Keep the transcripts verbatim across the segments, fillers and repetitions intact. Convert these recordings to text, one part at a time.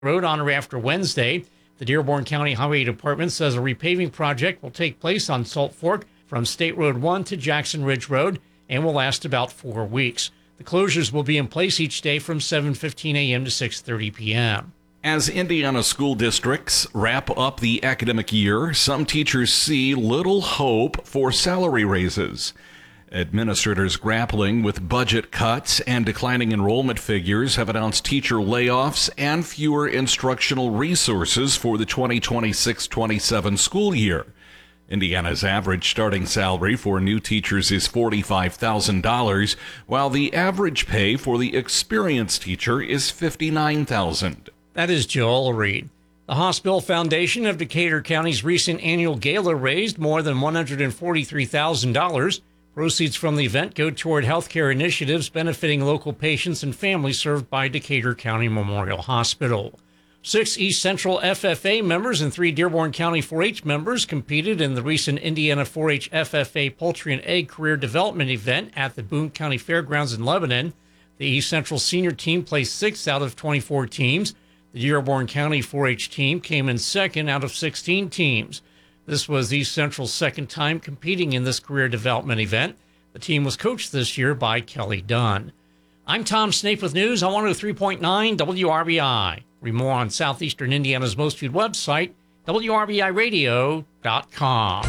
Road on or after Wednesday. The Dearborn County Highway Department says a repaving project will take place on Salt Fork from State Road one to Jackson Ridge Road and will last about four weeks. The closures will be in place each day from seven fifteen a.m. to six thirty p.m. As Indiana school districts wrap up the academic year, some teachers see little hope for salary raises. Administrators grappling with budget cuts and declining enrollment figures have announced teacher layoffs and fewer instructional resources for the twenty twenty-six twenty-seven school year. Indiana's average starting salary for new teachers is forty-five thousand dollars, while the average pay for the experienced teacher is fifty-nine thousand dollars. That is Joel Reed. The Hospital Foundation of Decatur County's recent annual gala raised more than one hundred forty-three thousand dollars. Proceeds from the event go toward healthcare initiatives benefiting local patients and families served by Decatur County Memorial Hospital. Six East Central F F A members and three Dearborn County four H members competed in the recent Indiana four H F F A Poultry and Egg Career Development event at the Boone County Fairgrounds in Lebanon. The East Central senior team placed sixth out of twenty-four teams. The Dearborn County four H team came in second out of sixteen teams. This was East Central's second time competing in this career development event. The team was coached this year by Kelly Dunn. I'm Tom Snape with news on one oh three point nine W R B I. Read more on Southeastern Indiana's most viewed website, W R B I radio dot com.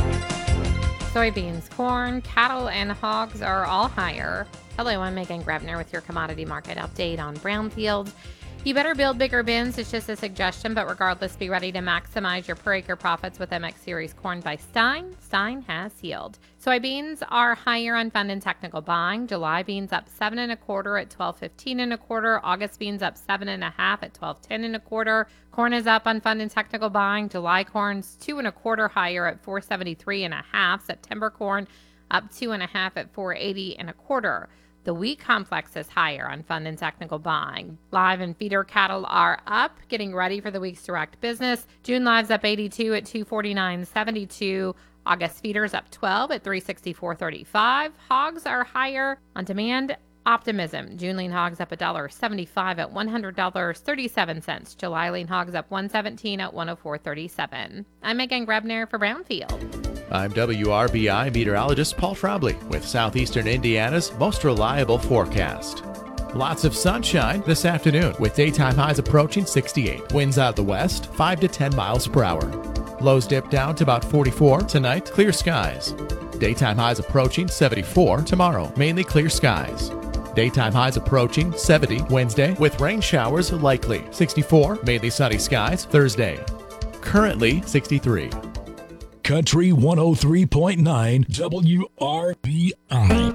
Soybeans, corn, cattle, and hogs are all higher. Hello, I'm Megan Grevner with your commodity market update on Brownfield. You better build bigger bins. It's just a suggestion, but regardless, be ready to maximize your per acre profits with M X Series corn by Stein. Stein has yield. Soybeans are higher on fund and technical buying. July beans up seven and a quarter at twelve fifteen and a quarter. August beans up seven and a half at twelve ten and a quarter. Corn is up on fund and technical buying. July corn's two and a quarter higher at four seventy-three and a half. September corn up two and a half at four eighty and a quarter. The wheat complex is higher on fund and technical buying. Live and feeder cattle are up, getting ready for the week's direct business. June live's up eighty-two at two forty-nine seventy-two. August feeders up twelve at three sixty-four thirty-five. Hogs are higher on demand optimism. June lean hogs up one dollar seventy-five at one hundred dollars and thirty-seven cents. July lean hogs up one seventeen at one oh four thirty-seven. I'm Megan Grebner for Brownfield. I'm W R B I meteorologist Paul Trombley with Southeastern Indiana's most reliable forecast. Lots of sunshine this afternoon with daytime highs approaching sixty-eight. Winds out the west, five to ten miles per hour. Lows dip down to about forty-four. Tonight, clear skies. Daytime highs approaching seventy-four. Tomorrow, mainly clear skies. Daytime highs approaching seventy Wednesday with rain showers likely. sixty-four, mainly sunny skies Thursday. Currently sixty-three. Country one oh three point nine W R B I.